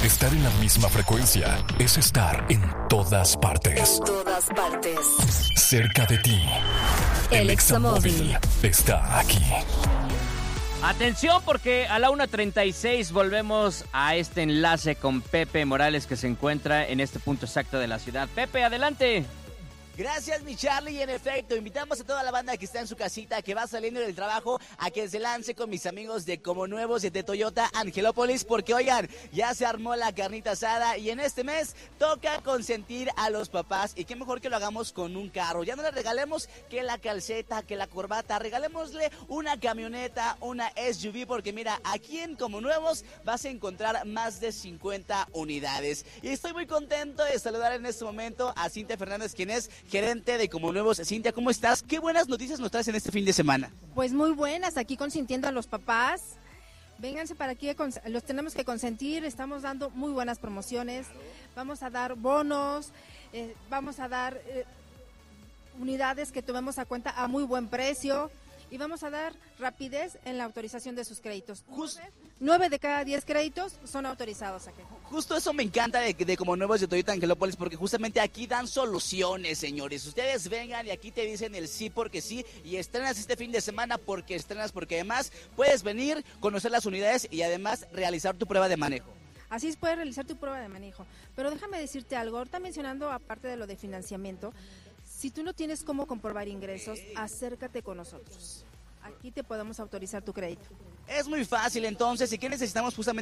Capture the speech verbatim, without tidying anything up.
Estar en la misma frecuencia es estar en todas partes. En todas partes. Cerca de ti. El El Examóvil Examóvil está aquí. Atención, porque a la una treinta y seis volvemos a este enlace con Pepe Morales, que se encuentra en este punto exacto de la ciudad. Pepe, adelante. Gracias, mi Charlie, y en efecto, invitamos a toda la banda que está en su casita, que va saliendo del trabajo, a que se lance con mis amigos de Como Nuevos y de Toyota Angelópolis, porque oigan, ya se armó la carnita asada y en este mes toca consentir a los papás, y qué mejor que lo hagamos con un carro. Ya no le regalemos que la calceta, que la corbata, regalémosle una camioneta, una S U V, porque mira, aquí en Como Nuevos vas a encontrar más de cincuenta unidades. Y estoy muy contento de saludar en este momento a Cintia Fernández, quien es gerente de Como Nuevos. Cintia, ¿cómo estás? ¿Qué buenas noticias nos traes en este fin de semana? Pues muy buenas, aquí consintiendo a los papás. Vénganse para aquí, los tenemos que consentir, estamos dando muy buenas promociones, vamos a dar bonos, eh, vamos a dar eh, unidades que tomemos a cuenta a muy buen precio y vamos a dar rapidez en la autorización de sus créditos. Just, Nueve de cada diez créditos son autorizados aquí. Justo eso me encanta de, de Como Nuevos de Toyota Angelópolis, porque justamente aquí dan soluciones, señores. Ustedes vengan y aquí te dicen el sí porque sí, y estrenas este fin de semana porque estrenas, porque además puedes venir, conocer las unidades y además realizar tu prueba de manejo. Así es, puedes realizar tu prueba de manejo. Pero déjame decirte algo, ahorita mencionando aparte de lo de financiamiento, si tú no tienes cómo comprobar ingresos, acércate con nosotros. Aquí te podemos autorizar tu crédito. Es muy fácil, entonces, ¿y qué necesitamos justamente?